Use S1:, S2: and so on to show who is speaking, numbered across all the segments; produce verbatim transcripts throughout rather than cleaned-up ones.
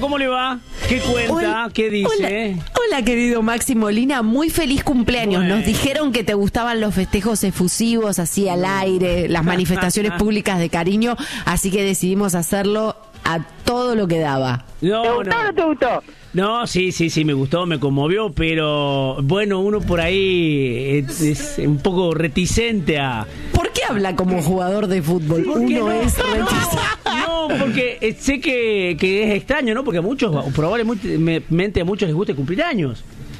S1: ¿cómo le va? ¿Qué cuenta?
S2: Hola,
S1: ¿Qué dice?
S2: Hola, hola, querido Maxi Molina, muy feliz cumpleaños.
S1: Bueno.
S2: Nos dijeron que te gustaban los festejos efusivos, así al aire, las manifestaciones públicas de cariño, así que decidimos hacerlo a todo lo que daba.
S1: No,
S3: ¿Te gustó
S1: no.
S3: o no te gustó?
S1: No, sí, sí, sí, me gustó, me conmovió, pero bueno, uno por ahí es, es un poco reticente a...
S2: ¿Por qué habla como jugador de fútbol?
S1: ¿Por qué
S2: Uno
S1: no?
S2: es reticente.
S1: No, porque eh, sé que, que es extraño, ¿no? Porque a muchos, probablemente a muchos les guste cumplir años.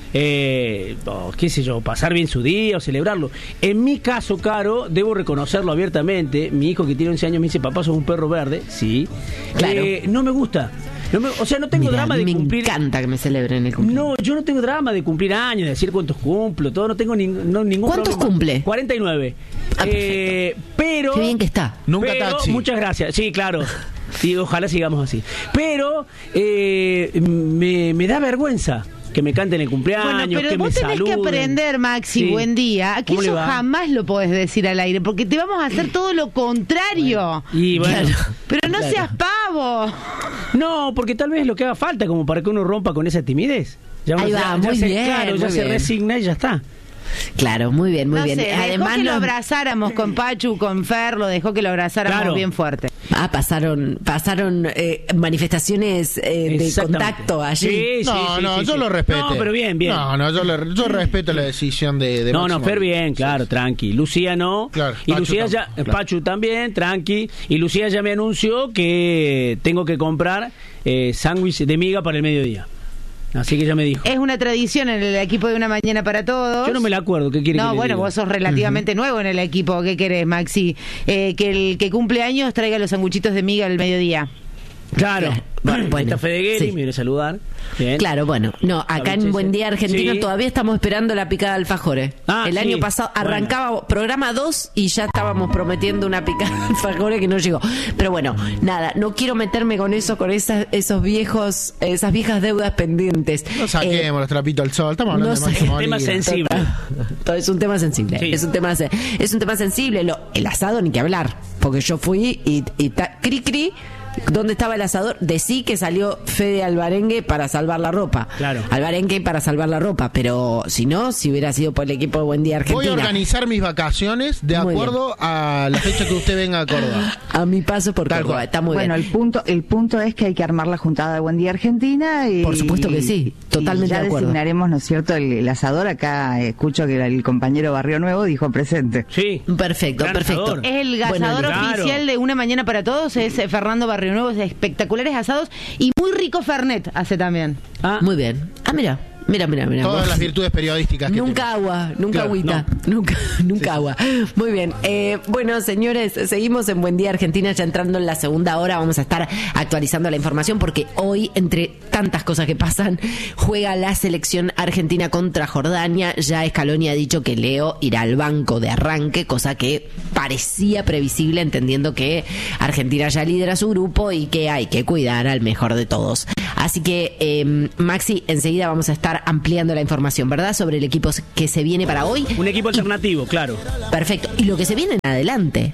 S1: Eh, oh, qué sé yo, pasar bien su día o celebrarlo. En mi caso, Caro, debo reconocerlo abiertamente. Mi hijo que tiene once años me dice, papá, sos un perro verde. Sí.
S2: Claro.
S1: Eh, no me gusta. No me, o sea, no tengo
S2: Mira,
S1: drama de
S2: me
S1: cumplir.
S2: Me encanta que me celebren el cumpleaños.
S1: No, yo no tengo drama de cumplir años, de decir cuántos cumplo, todo, no tengo ni, no, ningún
S2: ¿Cuántos
S1: problema.
S2: cumple?
S1: cuarenta y nueve.
S2: Ah,
S1: eh, pero...
S2: Qué bien que está.
S4: Nunca
S1: pero,
S4: taxi.
S1: Muchas gracias, sí, claro. Sí, ojalá sigamos así. Pero eh, me, me da vergüenza que me canten el cumpleaños,
S5: Bueno, pero
S1: que
S5: vos
S1: me
S5: tenés
S1: saluden.
S5: que aprender, Maxi,
S1: Sí.
S5: buen día, que
S1: ¿Cómo le
S5: eso
S1: va?
S5: jamás lo podés decir al aire, porque te vamos a hacer todo lo contrario.
S1: Y bueno,
S2: Claro.
S5: Pero no
S2: Claro.
S5: seas pavo.
S1: no, porque tal vez es lo que haga falta como para que uno rompa con esa timidez. Ya
S2: Ahí
S1: uno-
S2: va,
S1: ya- ya
S2: muy
S1: se-
S2: bien,
S1: Claro, ya
S2: muy
S1: se
S2: bien.
S1: resigna y ya está.
S2: Claro, muy bien, muy
S5: no
S2: bien.
S5: sé, dejó
S2: Además,
S5: que lo
S2: nos-
S5: abrazáramos con Pachu, con Fer, lo dejó que lo abrazáramos
S1: Claro.
S5: bien fuerte.
S2: Ah, pasaron, pasaron eh, manifestaciones eh, de
S1: Exactamente.
S2: contacto allí.
S1: Sí, sí,
S4: No,
S1: sí,
S4: no,
S1: sí,
S4: yo
S1: sí.
S4: lo respeto.
S1: No, pero bien, bien.
S4: No, no, yo, le- yo respeto la decisión de, de
S1: No, no,
S4: Máximo.
S1: Fer bien, claro, tranqui. Lucía no.
S4: Claro,
S1: y
S4: Pachu
S1: Lucía ya,
S4: tampoco, claro.
S1: Pachu también, tranqui. Y Lucía ya me anunció que tengo que comprar eh, sándwich de miga para el mediodía. Así que ya me dijo.
S5: Es una tradición en el equipo de Una Mañana para Todos.
S1: Yo no me la acuerdo, ¿qué quiere que
S5: No,
S1: le
S5: bueno,
S1: diga?
S5: vos sos relativamente nuevo en el equipo. ¿Qué querés, Maxi? Eh, que el que cumple años traiga los sanguchitos de miga al mediodía.
S1: Claro.
S2: Bueno, bueno,
S1: Está Fedegueri,
S2: sí.
S1: me viene a saludar. Bien.
S2: Claro, bueno, no, acá en
S1: Sándwiches.
S2: Buen Día Argentina
S1: Sí.
S2: todavía estamos esperando la picada de alfajores.
S1: Ah,
S2: el
S1: sí.
S2: año pasado arrancaba programa dos y ya estábamos prometiendo una picada de alfajores que no llegó. Pero bueno, nada, no quiero meterme con eso, con esas, esos viejos, esas viejas deudas pendientes.
S4: No saquemos
S2: Eh,
S4: los trapitos al sol. Estamos hablando
S2: no
S4: de Máximo
S1: sé. Tema
S4: Molina.
S1: sensible.
S2: Todo es un tema sensible.
S1: Sí.
S2: Es un tema se- es un tema sensible. Lo, el asado ni que hablar, porque yo fui y, y ta- cri cri. ¿Dónde estaba el asador? Decí que salió Fede Alvarengue para salvar la ropa.
S1: Claro.
S2: Alvarengue para salvar la ropa, pero si no, si hubiera sido por el equipo de Buen Día
S4: Voy a
S2: Argentina.
S4: organizar mis vacaciones de
S2: Muy
S4: acuerdo a la fecha que usted venga a Córdoba.
S2: A mi paso por
S4: Tal
S2: Córdoba.
S4: cual.
S2: Está muy
S3: Bueno,
S2: bien.
S3: el punto, el punto es que hay que armar la juntada de Buen Día Argentina y
S2: Por supuesto que sí, totalmente
S3: y ya
S2: de acuerdo.
S3: designaremos, ¿no es cierto?, el, el asador. Acá eh, escucho que el compañero Barrio Nuevo dijo presente.
S1: Sí.
S2: Perfecto,
S1: Gran
S2: perfecto.
S1: asador.
S5: Es el
S2: Bueno,
S5: asador
S1: claro.
S5: oficial de Una Mañana para Todos, es eh, Fernando Barrio Nuevo, es espectaculares asados y muy rico Fernet hace también.
S1: Ah,
S2: Muy bien. Ah, mira, mira, mira, mira.
S4: Todas
S2: Vos-
S4: las virtudes periodísticas que
S2: Nunca
S4: tengo.
S2: agua, nunca
S4: Claro,
S2: agüita, nunca, nunca agua. Muy bien. Eh, bueno, señores, seguimos en Buen Día Argentina, ya entrando en la segunda hora. Vamos a estar actualizando la información porque hoy, entre tantas cosas que pasan, juega la selección argentina contra Jordania. Ya Scaloni ha dicho que Leo irá al banco de arranque, cosa que parecía previsible, entendiendo que Argentina ya lidera su grupo y que hay que cuidar al mejor de todos. Así que, eh, Maxi, enseguida vamos a estar ampliando la información, ¿verdad? Sobre el equipo que se viene para hoy.
S1: un equipo alternativo, claro.
S2: Perfecto. Y lo que se viene en adelante.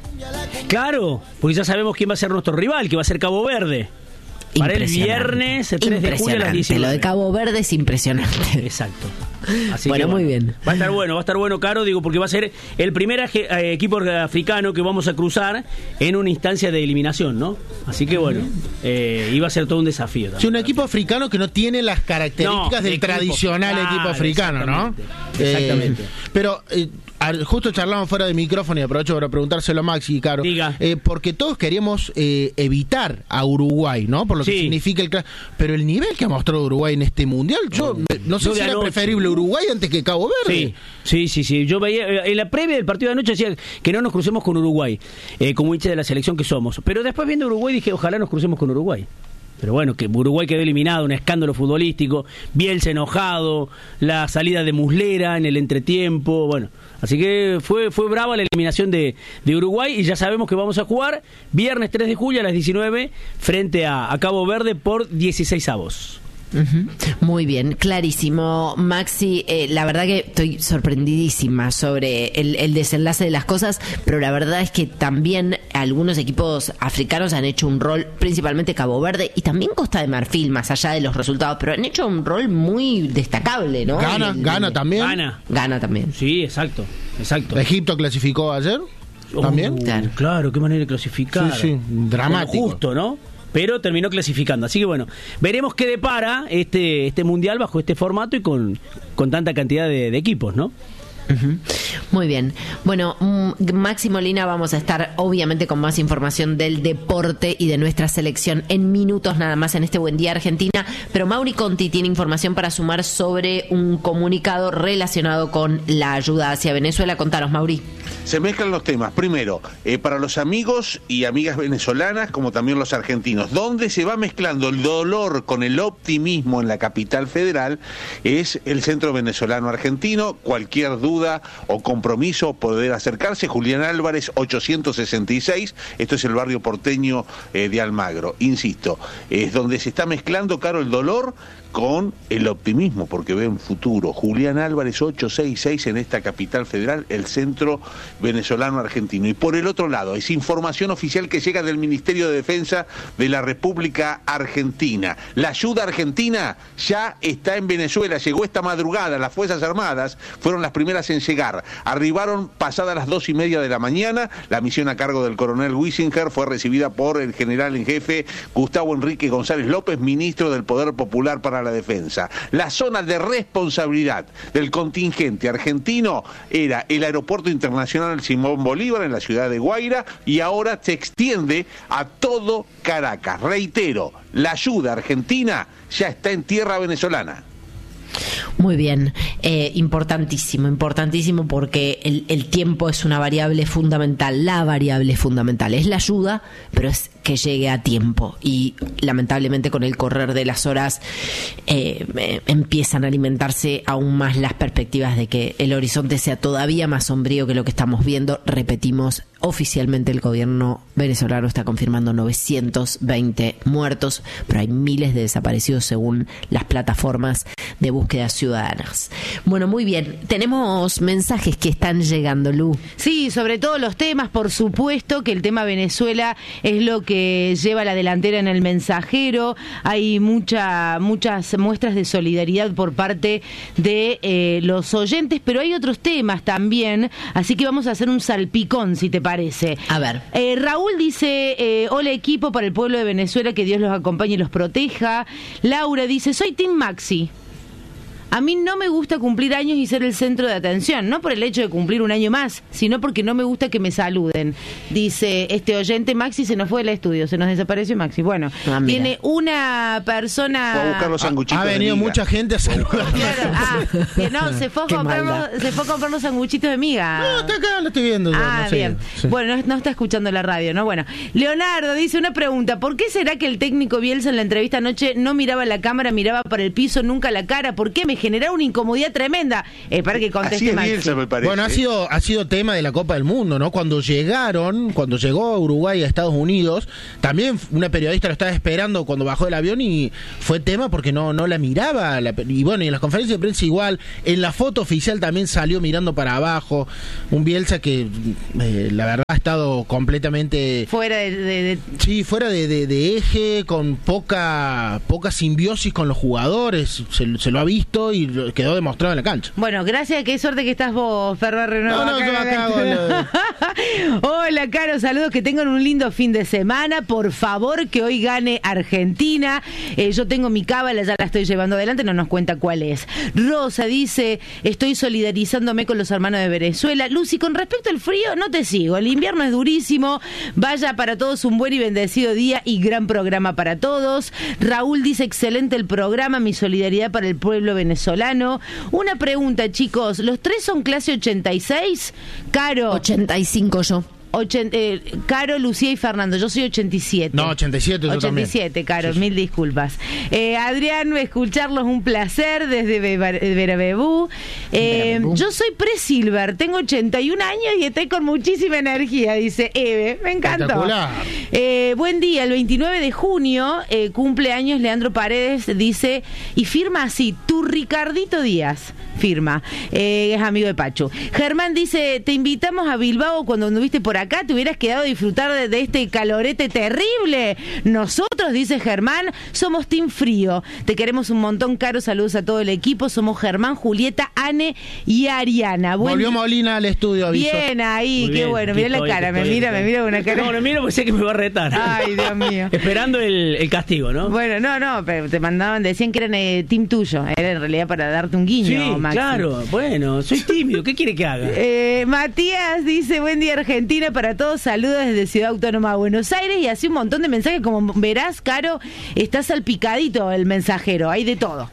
S1: Claro, porque ya sabemos quién va a ser nuestro rival, que va a ser Cabo Verde. Para el
S2: Impresionante.
S1: viernes, el tres de julio a las
S2: Impresionante.
S1: diecinueve.
S2: Lo de Cabo Verde es impresionante.
S1: Exacto. Así
S2: Bueno,
S1: que,
S2: muy bien.
S1: Va a estar bueno, va a estar bueno, Caro, digo, porque va a ser el primer aje- eh, equipo africano que vamos a cruzar en una instancia de eliminación, ¿no? Así que bueno, eh, iba a ser todo un desafío también.
S4: Sí, un equipo africano que no tiene las características
S1: No,
S4: del
S1: equipo,
S4: tradicional
S1: claro,
S4: equipo africano, ¿no?
S1: exactamente, exactamente.
S4: Eh, pero eh, al- justo charlamos fuera de micrófono y aprovecho para preguntárselo a Maxi y Caro.
S1: Diga.
S4: Eh, porque todos queríamos eh, evitar a Uruguay, ¿no? Por lo que
S1: Sí.
S4: significa el... cla- Pero el nivel que ha mostrado Uruguay en este mundial, yo eh, no sé
S1: Yo
S4: si
S1: de
S4: era
S1: anoche.
S4: preferible Uruguay antes que Cabo Verde.
S1: Sí, sí, sí, sí. Yo veía, eh, en la previa del partido de anoche decía que no nos crucemos con Uruguay, eh, como hincha de la selección que somos. Pero después viendo Uruguay dije, ojalá nos crucemos con Uruguay. Pero bueno, que Uruguay quedó eliminado, un escándalo futbolístico, Bielsa enojado, la salida de Muslera en el entretiempo, bueno. Así que fue fue brava la eliminación de, de Uruguay y ya sabemos que vamos a jugar viernes tres de julio a las diecinueve frente a, a Cabo Verde por dieciséis avos.
S2: Uh-huh. Muy bien, clarísimo. Maxi, eh, la verdad que estoy sorprendidísima sobre el, el desenlace de las cosas, pero la verdad es que también algunos equipos africanos han hecho un rol, principalmente Cabo Verde y también Costa de Marfil, más allá de los resultados, pero han hecho un rol muy destacable, ¿no?
S4: Gana,
S2: el,
S4: gana
S2: el,
S4: también.
S1: Gana.
S2: Gana también.
S1: Sí, exacto, exacto.
S4: Egipto clasificó ayer. ¿También?
S1: Uh,
S2: Claro.
S1: claro, qué manera de clasificar.
S4: Sí, sí, dramático.
S1: Bueno, justo, ¿no? Pero terminó clasificando. Así que bueno, veremos qué depara este este mundial bajo este formato y con, con tanta cantidad de, de equipos, ¿no?
S2: Uh-huh. Muy bien. Bueno, mm, Maxi Molina, vamos a estar obviamente con más información del deporte y de nuestra selección en minutos nada más en este Buen Día Argentina, pero Mauri Conti tiene información para sumar sobre un comunicado relacionado con la ayuda hacia Venezuela. Contanos, Mauri.
S6: Se mezclan los temas. Primero, eh, para los amigos y amigas venezolanas, como también los argentinos, donde se va mezclando el dolor con el optimismo en la capital federal, es el Centro Venezolano Argentino. Cualquier duda o compromiso, poder acercarse. Julián Álvarez, ochocientos sesenta y seis. Esto es el barrio porteño eh, de Almagro. Insisto, es donde se está mezclando, Caro, el dolor con el optimismo, porque ve un futuro. Julián Álvarez, ochocientos sesenta y seis, en esta capital federal, el Centro Venezolano Argentino. Y por el otro lado, es información oficial que llega del Ministerio de Defensa de la República Argentina. La ayuda argentina ya está en Venezuela, llegó esta madrugada. Las Fuerzas Armadas fueron las primeras en llegar. Arribaron pasadas las dos y media de la mañana. La misión a cargo del coronel Wissinger fue recibida por el general en jefe Gustavo Enrique González López, ministro del Poder Popular para la Defensa. La zona de responsabilidad del contingente argentino era el Aeropuerto Internacional Simón Bolívar en la ciudad de Guaira, y ahora se extiende a todo Caracas. Reitero, la ayuda argentina ya está en tierra venezolana.
S2: Muy bien, eh, importantísimo, importantísimo porque el, el tiempo es una variable fundamental, la variable fundamental es la ayuda, pero es que llegue a tiempo y lamentablemente con el correr de las horas eh, eh, empiezan a alimentarse aún más las perspectivas de que el horizonte sea todavía más sombrío que lo que estamos viendo. Repetimos, oficialmente el gobierno venezolano está confirmando novecientos veinte muertos, pero hay miles de desaparecidos según las plataformas de búsqueda ciudadanas. Bueno, muy bien, tenemos mensajes que están llegando, Lu.
S5: Sí, sobre todos los temas, por supuesto que el tema Venezuela es lo que lleva la delantera en el mensajero. Hay mucha, muchas muestras de solidaridad por parte de eh, los oyentes, pero hay otros temas también, así que vamos a hacer un salpicón, si te parece.
S2: A ver.
S5: Eh, Raúl dice, eh, hola equipo, para el pueblo de Venezuela, que Dios los acompañe y los proteja. Laura dice, soy Team Maxi. A mí no me gusta cumplir años y ser el centro de atención, no por el hecho de cumplir un año más, sino porque no me gusta que me saluden. Dice este oyente, Maxi se nos fue del estudio, se nos desapareció Maxi. Bueno,
S2: Ah, mira.
S5: tiene una persona...
S6: Fue a buscar los sanguchitos.
S4: Ha
S6: de
S4: venido
S6: miga.
S4: mucha gente a saludar.
S5: Claro, ah, que no, se fue, a
S2: Qué
S5: comprar
S2: maldad.
S5: los, se fue a comprar los sanguchitos de miga.
S4: No, está acá, lo estoy viendo.
S5: Ah,
S4: no sé.
S5: bien.
S4: Sí.
S5: Bueno, no, no está escuchando la radio, ¿no? Bueno, Leonardo dice una pregunta. ¿Por qué será que el técnico Bielsa en la entrevista anoche no miraba la cámara, miraba para el piso, nunca la cara? ¿Por qué? Me generaba una incomodidad tremenda. Eh, para que
S6: Así
S5: conteste
S6: es
S5: Maxi.
S6: Bielsa, me parece.
S4: Bueno, ha sido, ha sido tema de la Copa del Mundo, ¿no? Cuando llegaron, cuando llegó a Uruguay a Estados Unidos, también una periodista lo estaba esperando cuando bajó del avión y fue tema porque no, no la miraba. La, y bueno, y en las conferencias de prensa igual. En la foto oficial también salió mirando para abajo. Un Bielsa que, eh, la verdad, ha estado completamente...
S5: Fuera de... de- de-
S4: Sí, fuera de, de- de eje, con poca poca simbiosis con los jugadores. Se, se lo ha visto y lo- quedó demostrado en la cancha.
S5: Bueno, gracias, qué suerte que estás vos, Ferrer.
S4: No, no, yo acá hago
S5: Hola, Caro, saludos, que tengan un lindo fin de semana. Por favor, que hoy gane Argentina. Eh, yo tengo mi cábala, ya la estoy llevando adelante, no nos cuenta cuál es. Rosa dice, estoy solidarizándome con los hermanos de Venezuela. Lucy, con respecto al frío, no te sigo. El invierno es durísimo. Vaya para todos un buen y bendecido día y gran programa para todos. Raúl dice, excelente el programa, mi solidaridad para el pueblo venezolano. Una pregunta, chicos, ¿los tres son clase ochenta y seis? Caro.
S2: ochenta y cinco yo.
S5: Ochen, eh, Caro, Lucía y Fernando. Yo soy ochenta y siete.
S4: No, ochenta y siete yo
S5: ochenta y siete,
S4: también.
S5: Caro,
S4: Sí, sí.
S5: mil disculpas. Eh, Adrián, escucharlos un placer desde Verabebú. Eh,
S3: Verabebú.
S5: yo soy pre-silver, tengo ochenta y un años y estoy con muchísima energía, dice Eve. Me encantó.
S4: Espectacular.
S5: Eh, buen día, el veintinueve de junio, eh, cumple años Leandro Paredes, dice, y firma así, tu Ricardito Díaz, firma, eh, es amigo de Pachu. Germán dice, te invitamos a Bilbao cuando anduviste por acá, te hubieras quedado a disfrutar de, de este calorete terrible. Nosotros, dice Germán, somos Team Frío, te queremos un montón, Caro, saludos a todo el equipo, somos Germán, Julieta, Anne y Ariana. Buen
S4: Volvió
S5: di-
S4: Molina al estudio, aviso.
S5: Bien ahí,
S1: Muy
S5: qué
S1: bien,
S5: bueno,
S1: aquí
S5: mira la
S1: estoy,
S5: cara,
S1: aquí
S5: me
S1: estoy,
S5: mira,
S1: aquí
S5: me
S1: estoy.
S5: mira con una cara.
S1: No, no miro porque sé que me va a retar.
S5: Ay, Dios mío.
S1: Esperando el, el castigo, ¿no?
S5: Bueno, no, no, pero te mandaban, decían que eran eh, team tuyo, era en realidad para darte un guiño,
S1: Sí,
S5: Maxi.
S1: claro. Bueno, soy tímido. ¿Qué quiere que haga?
S5: Eh, Matías dice, buen día Argentina para todos, saludos desde Ciudad Autónoma de Buenos Aires, y así un montón de mensajes, como verás, Caro, está salpicadito el mensajero, hay de todo.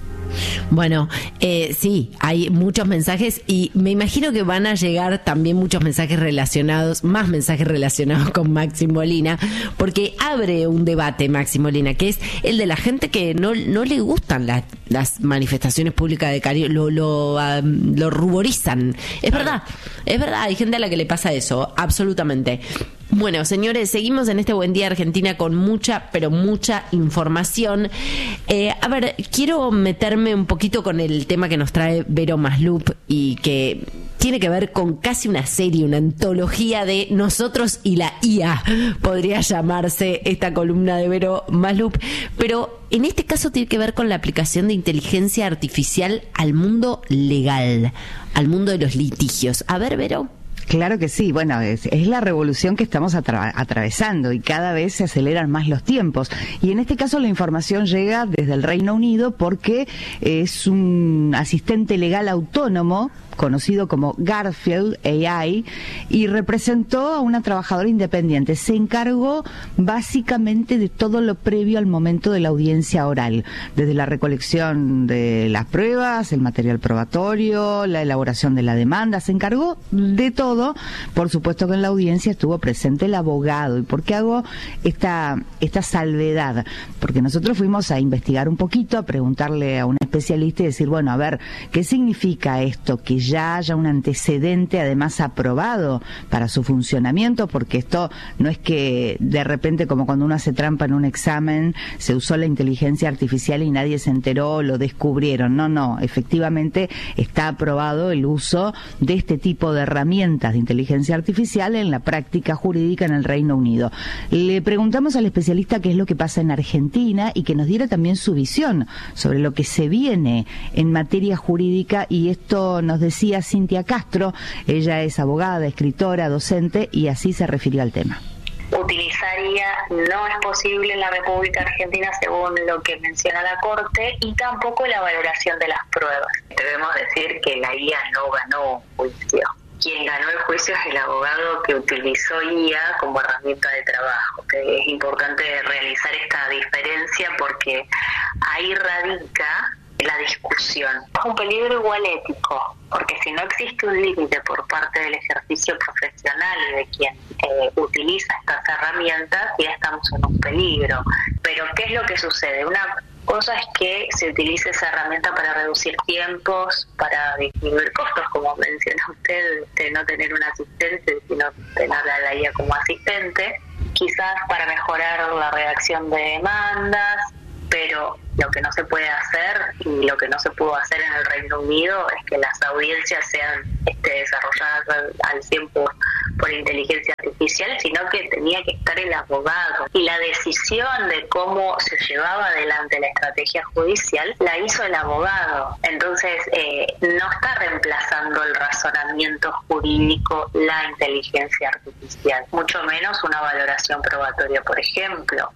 S2: Bueno, eh, sí, hay muchos mensajes y me imagino que van a llegar también muchos mensajes relacionados, más mensajes relacionados con Maxi Molina, porque abre un debate Maxi Molina, que es el de la gente que no, no le gustan las, las manifestaciones públicas de cariño, lo, lo, um, lo ruborizan. Es verdad, es verdad, hay gente a la que le pasa eso, absolutamente. Bueno, señores, seguimos en este Buen Día Argentina con mucha, pero mucha información. Eh, a ver, quiero meterme un poquito con el tema que nos trae Vero Maslup y que tiene que ver con casi una serie, una antología de nosotros y la I A, podría llamarse esta columna de Vero Maslup, pero en este caso tiene que ver con la aplicación de inteligencia artificial al mundo legal, al mundo de los litigios. A ver, Vero.
S3: Claro que sí, bueno, es, es la revolución que estamos atra- atravesando y cada vez se aceleran más los tiempos. Y en este caso la información llega desde el Reino Unido porque es un asistente legal autónomo conocido como Garfield A I y representó a una trabajadora independiente. Se encargó básicamente de todo lo previo al momento de la audiencia oral, desde la recolección de las pruebas, el material probatorio, la elaboración de la demanda, se encargó de todo. Por supuesto que en la audiencia estuvo presente el abogado. ¿Y por qué hago esta, esta salvedad? Porque nosotros fuimos a investigar un poquito, a preguntarle a un especialista y decir, bueno, a ver, ¿qué significa esto? Que ya haya un antecedente además aprobado para su funcionamiento, porque esto no es que de repente, como cuando uno hace trampa en un examen, se usó la inteligencia artificial y nadie se enteró, lo descubrieron. No, no, efectivamente está aprobado el uso de este tipo de herramientas de inteligencia artificial en la práctica jurídica en el Reino Unido. Le preguntamos al especialista qué es lo que pasa en Argentina y que nos diera también su visión sobre lo que se viene en materia jurídica, y esto nos decía Cintia Castro. Ella es abogada, escritora, docente, y así se refirió al tema.
S7: Utilizar I A no es posible en la República Argentina según lo que menciona la Corte, y tampoco la valoración de las pruebas. Debemos decir que la I A no ganó un juicio. Quien ganó el juicio es el abogado que utilizó I A como herramienta de trabajo. Que es importante realizar esta diferencia porque ahí radica la discusión. Es un peligro igual ético, porque si no existe un límite por parte del ejercicio profesional y de quien eh, utiliza estas herramientas, ya estamos en un peligro. Pero ¿qué es lo que sucede? Una cosa es que se utilice esa herramienta para reducir tiempos, para disminuir costos, como menciona usted, de no tener un asistente, sino tener a la I A como asistente, quizás para mejorar la redacción de demandas, pero lo que no se puede hacer y lo que no se pudo hacer en el Reino Unido es que las audiencias sean este, desarrolladas al, al cien por ciento por inteligencia artificial, sino que tenía que estar el abogado. Y la decisión de cómo se llevaba adelante la estrategia judicial la hizo el abogado. Entonces, eh, no está reemplazando el razonamiento jurídico la inteligencia artificial, mucho menos una valoración probatoria, por ejemplo.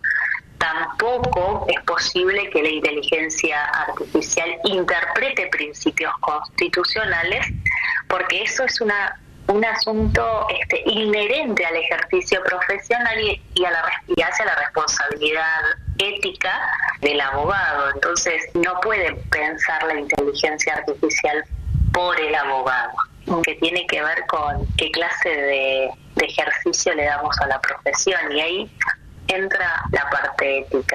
S7: Tampoco es posible que la inteligencia artificial interprete principios constitucionales, porque eso es una un asunto este, inherente al ejercicio profesional y, y, a la, y hacia la responsabilidad ética del abogado. Entonces, no puede pensar la inteligencia artificial por el abogado, que tiene que ver con qué clase de de ejercicio le damos a la profesión, y ahí entra la parte ética.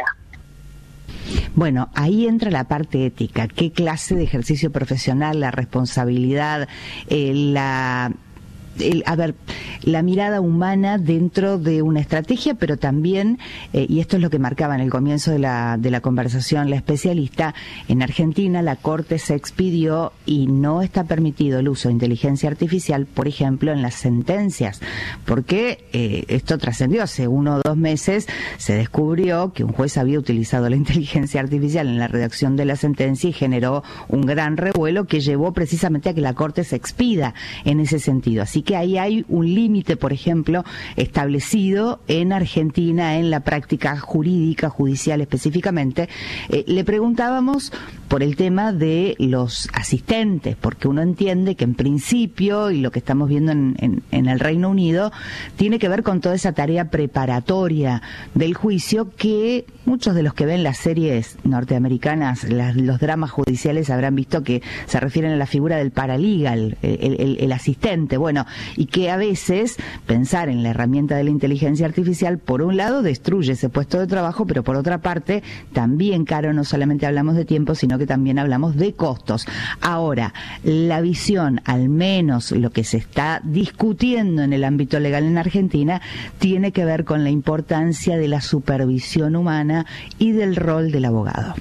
S3: Bueno, ahí entra la parte ética. ¿Qué clase de ejercicio profesional, la responsabilidad, eh, la... El, a ver, la mirada humana dentro de una estrategia, pero también, eh, y esto es lo que marcaba en el comienzo de la, de la conversación la especialista, en Argentina la Corte se expidió y no está permitido el uso de inteligencia artificial, por ejemplo, en las sentencias, porque eh, esto trascendió. Hace uno o dos meses se descubrió que un juez había utilizado la inteligencia artificial en la redacción de la sentencia y generó un gran revuelo que llevó precisamente a que la Corte se expida en ese sentido. Así que ahí hay un límite, por ejemplo, establecido en Argentina en la práctica jurídica, judicial específicamente. Eh, le preguntábamos por el tema de los asistentes, porque uno entiende que en principio, y lo que estamos viendo en, en, en el Reino Unido, tiene que ver con toda esa tarea preparatoria del juicio que muchos de los que ven las series norteamericanas, las, los dramas judiciales, habrán visto que se refieren a la figura del paralegal, el, el, el asistente. Bueno, y que a veces pensar en la herramienta de la inteligencia artificial, por un lado, destruye ese puesto de trabajo, pero por otra parte, también, Caro, no solamente hablamos de tiempo, sino que también hablamos de costos. Ahora, la visión, al menos lo que se está discutiendo en el ámbito legal en Argentina, tiene que ver con la importancia de la supervisión humana y del rol del abogado.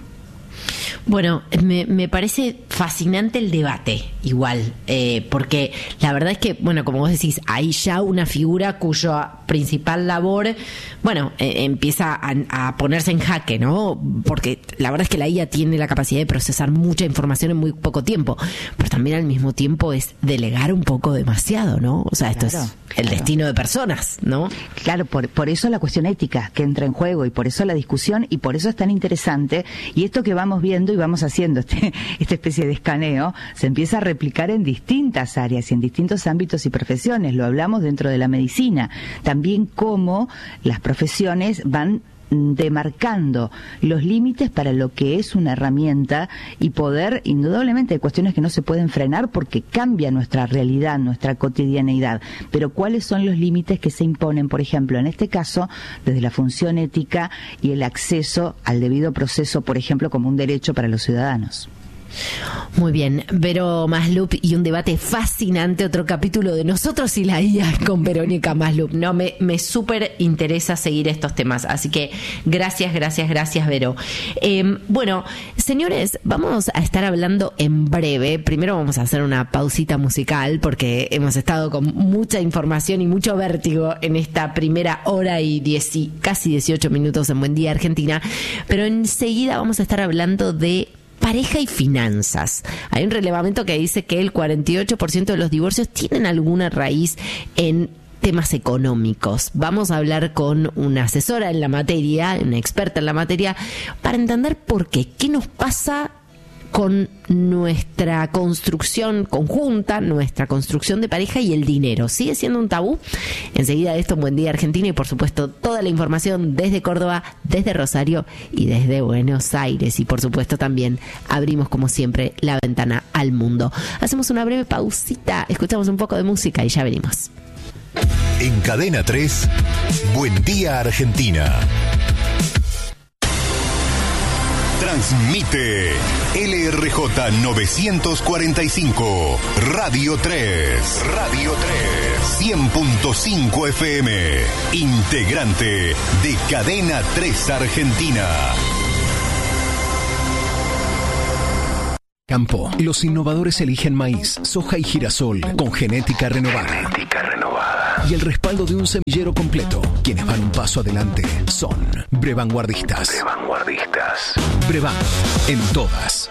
S2: Bueno, me, me parece fascinante el debate, igual, eh, porque la verdad es que, bueno, como vos decís, hay ya una figura cuya principal labor, bueno, eh, empieza a, a ponerse en jaque, ¿no? Porque la verdad es que la I A tiene la capacidad de procesar mucha información en muy poco tiempo, pero también al mismo tiempo es delegar un poco demasiado, ¿no? O sea, esto claro, es el claro. destino de personas, ¿no?
S3: Claro, por, por eso la cuestión ética que entra en juego, y por eso la discusión, y por eso es tan interesante, y esto que vamos viendo y vamos haciendo, este, esta especie de escaneo, se empieza a replicar en distintas áreas y en distintos ámbitos y profesiones. Lo hablamos dentro de la medicina, también cómo las profesiones van demarcando los límites para lo que es una herramienta y poder, indudablemente hay cuestiones que no se pueden frenar porque cambia nuestra realidad, nuestra cotidianeidad, pero cuáles son los límites que se imponen, por ejemplo, en este caso, desde la función ética y el acceso al debido proceso, por ejemplo, como un derecho para los ciudadanos.
S2: Muy bien, Vero Maslup, y un debate fascinante, otro capítulo de Nosotros y la I A con Verónica Maslup. No, me, me súper interesa seguir estos temas, así que gracias, gracias, gracias, Vero. Eh, bueno, señores, vamos a estar hablando en breve. Primero vamos a hacer una pausita musical porque hemos estado con mucha información y mucho vértigo en esta primera hora y diez, casi dieciocho minutos en Buen Día Argentina, pero enseguida vamos a estar hablando de pareja y finanzas. Hay un relevamiento que dice que el cuarenta y ocho por ciento de los divorcios tienen alguna raíz en temas económicos. Vamos a hablar con una asesora en la materia, una experta en la materia, para entender por qué, qué nos pasa con nuestra construcción conjunta, nuestra construcción de pareja y el dinero. ¿Sigue siendo un tabú? Enseguida de esto, un Buen Día Argentina, y por supuesto toda la información desde Córdoba, desde Rosario y desde Buenos Aires. Y por supuesto también abrimos, como siempre, la ventana al mundo. Hacemos una breve pausita, escuchamos un poco de música y ya venimos.
S8: En Cadena tres, Buen Día Argentina. Transmite L R J novecientos cuarenta y cinco, Radio tres, Radio tres, cien punto cinco F M, integrante de Cadena tres Argentina. Campo. Los innovadores eligen maíz, soja y girasol con genética renovada. Genética renovada. Y el respaldo de un semillero completo. Quienes van un paso adelante son Brevanguardistas. Brevanguardistas. Brevan, en todas.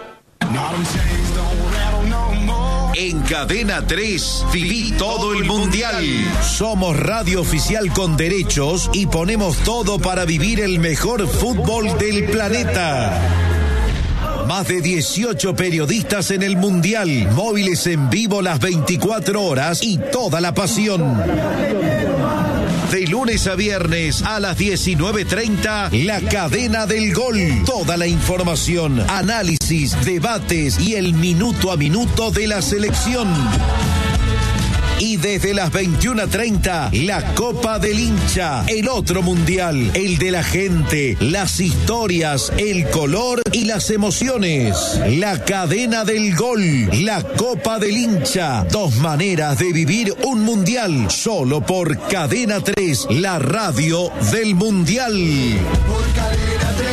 S8: En Cadena tres, viví todo el mundial. Somos radio oficial con derechos y ponemos todo para vivir el mejor fútbol del planeta. Más de dieciocho periodistas en el Mundial, móviles en vivo las veinticuatro horas y toda la pasión. De lunes a viernes a las diecinueve treinta, La Cadena del Gol. Toda la información, análisis, debates y el minuto a minuto de la selección. Y desde las veintiuna treinta, la Copa del Hincha, el otro mundial, el de la gente, las historias, el color y las emociones. La cadena del gol, la Copa del Hincha. Dos maneras de vivir un mundial, solo por Cadena tres, la radio del mundial.
S9: Por Cadena tres.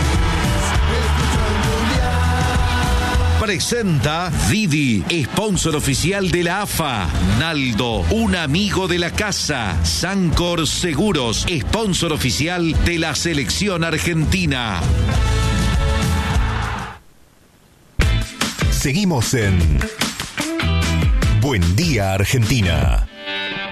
S8: Presenta Didi, sponsor oficial de la A F A. Naldo, un amigo de la casa. Sancor Seguros, sponsor oficial de la selección argentina.
S10: Seguimos en Buen Día Argentina.